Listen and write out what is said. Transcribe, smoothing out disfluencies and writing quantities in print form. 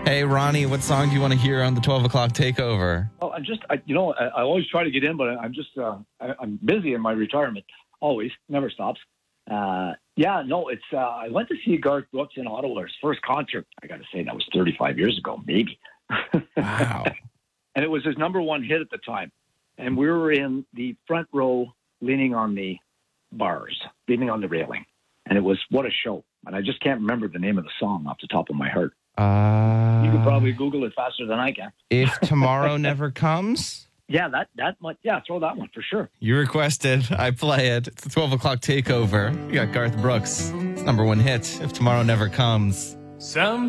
Hey, Ronnie, what song do you want to hear on the 12 o'clock takeover? Oh, I always try to get in, but I'm busy in my retirement. Always, never stops. It's I went to see Garth Brooks in Ottawa, his first concert. I got to say, that was 35 years ago, maybe. Wow. And it was his number one hit at the time. And we were in the front row, leaning on the bars, leaning on the railing. And it was, what a show. And I just can't remember the name of the song off the top of my heart. You can probably Google it faster than I can. If Tomorrow Never Comes? Yeah, that much. Yeah, throw that one for sure. You requested. I play it. It's the 12 o'clock takeover. You got Garth Brooks. It's number one hit. If Tomorrow Never Comes.